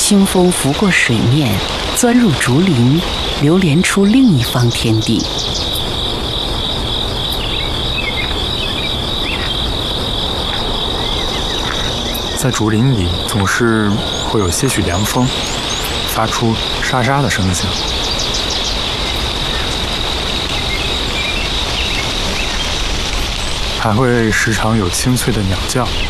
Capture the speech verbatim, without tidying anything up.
清风拂过水面，钻入竹林，流连出另一方天地。 在竹林里，总是会有些许凉风，发出沙沙的声响。还会时常有清脆的鸟叫。